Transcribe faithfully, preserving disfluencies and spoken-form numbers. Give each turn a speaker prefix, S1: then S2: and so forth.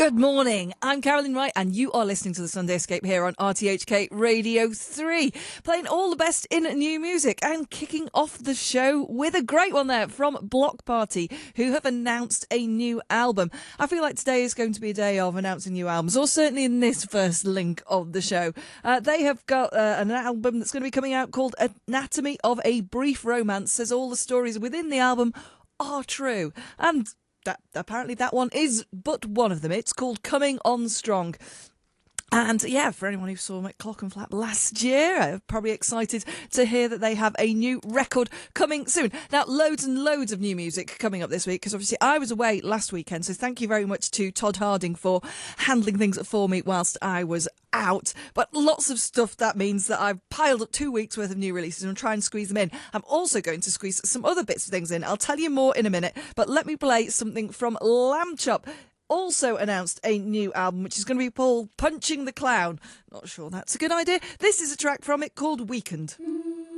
S1: Good morning, I'm Carolyn Wright and you are listening to the Sunday Escape here on R T H K Radio three, playing all the best in new music and kicking off the show with a great one there from Block Party, who have announced a new album. I feel like today is going to be a day of announcing new albums, or certainly in this first link of the show. Uh, they have got uh, an album that's going to be coming out called Anatomy of a Brief Romance, says all the stories within the album are true. And That, apparently that one is but one of them. It's called Coming On Strong. And yeah, for anyone who saw Clockenflap last year, I'm probably excited to hear that they have a new record coming soon. Now, loads and loads of new music coming up this week, because obviously I was away last weekend, so thank you very much to Todd Harding for handling things for me whilst I was out. But lots of stuff, that means that I've piled up two weeks worth of new releases and try and squeeze them in. I'm also going to squeeze some other bits of things in. I'll tell you more in a minute, but let me play something from Lamb Chop. Also announced a new album, which is going to be called Punching the Clown. Not sure that's a good idea. This is a track from it called Weakened.